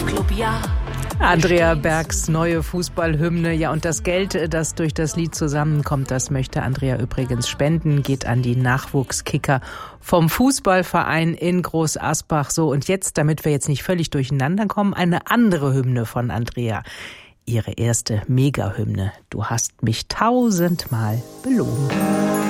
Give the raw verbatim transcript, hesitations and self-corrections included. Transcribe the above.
Golfclub, ja. Andrea Bergs neue Fußballhymne. Ja, und das Geld, das durch das Lied zusammenkommt, das möchte Andrea übrigens spenden, geht an die Nachwuchskicker vom Fußballverein in Groß Asbach. So, und jetzt, damit wir jetzt nicht völlig durcheinander kommen, eine andere Hymne von Andrea. Ihre erste Mega-Hymne. Du hast mich tausendmal belogen.